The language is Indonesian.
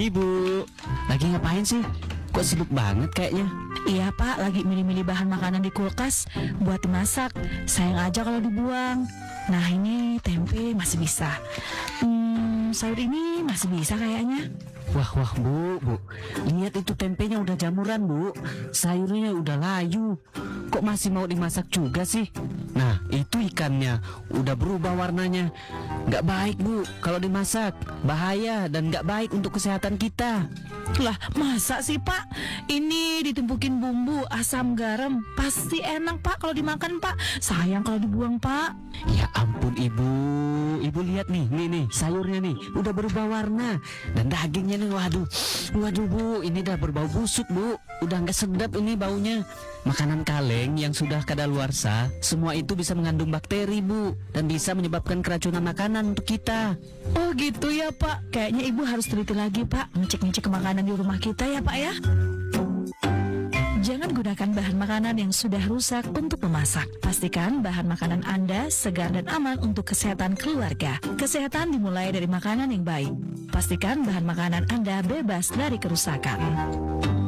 Ibu, lagi ngapain sih? Kok sibuk banget kayaknya? Iya Pak, lagi milih-milih bahan makanan di kulkas buat dimasak. Sayang aja kalau dibuang. Nah ini tempe masih bisa. Sayur ini masih bisa kayaknya. Wah, Bu. Lihat itu tempenya udah jamuran, Bu. Sayurnya udah layu. Kok masih mau dimasak juga sih? Nah, itu ikannya udah berubah warnanya. Nggak baik, Bu, kalau dimasak. Bahaya dan nggak baik untuk kesehatan kita. Lah masa sih Pak? Ini ditumpukin bumbu, asam, garam. Pasti enak Pak kalau dimakan Pak. Sayang kalau dibuang Pak. Ya ampun, Ibu. Ibu lihat nih sayurnya nih udah berubah warna. Dan dagingnya nih, waduh Bu, ini udah berbau busuk, Bu. Udah nggak sedap ini baunya. Makanan kaleng yang sudah kadaluarsa, semua itu bisa mengandung bakteri, Bu, dan bisa menyebabkan keracunan makanan untuk kita. Oh gitu ya Pak. Kayaknya Ibu harus teliti lagi Pak, ngecek-ngecek ke makanan di rumah kita ya Pak ya. Jangan gunakan bahan makanan yang sudah rusak untuk memasak. Pastikan bahan makanan Anda segar dan aman untuk kesehatan keluarga. Kesehatan dimulai dari makanan yang baik. Pastikan bahan makanan Anda bebas dari kerusakan.